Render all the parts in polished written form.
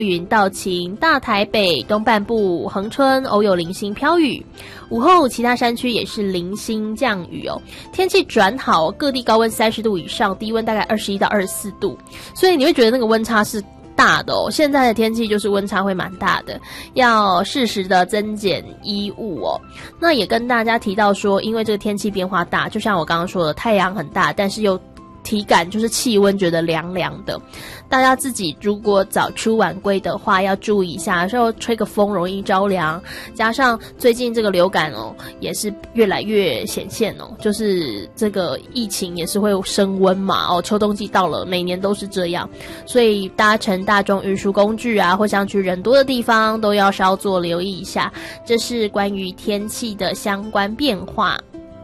云到晴，大台北东半部恒春偶有零星飘雨，午后其他山区也是零星降雨哦。天气转好，各地高温30度以上，低温大概21到24度，所以你会觉得那个温差是大的哦。现在的天气就是温差会蛮大的，要适时的增减衣物哦。那也跟大家提到说，因为这个天气变化大，就像我刚刚说的，太阳很大，但是又体感就是气温觉得凉凉的，大家自己如果早出晚归的话要注意一下，有时候吹个风容易着凉，加上最近这个流感哦也是越来越显现哦，就是这个疫情也是会升温嘛哦，秋冬季到了，每年都是这样，所以搭乘大众运输工具啊，或想去人多的地方都要稍作留意一下，这是关于天气的相关变化。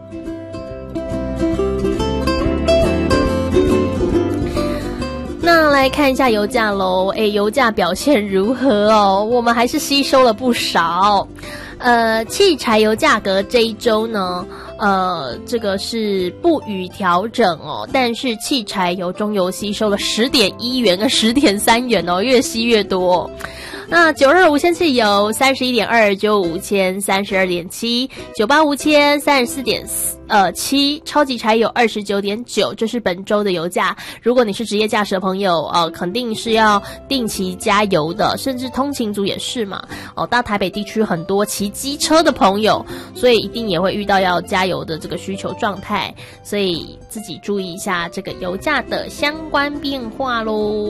那来看一下油价咯，油价表现如何哦？我们还是吸收了不少。汽柴油价格这一周呢，这个是不予调整哦，但是汽柴油、中油吸收了10.1元跟10.3元哦，越吸越多哦。那925无铅汽油31.2，95铅32.7，98无铅34.7，超级柴油29.9，这是本周的油价。如果你是职业驾驶的朋友，肯定是要定期加油的，甚至通勤族也是嘛。大台北地区很多骑机车的朋友，所以一定也会遇到要加油的这个需求状态，所以自己注意一下这个油价的相关变化咯。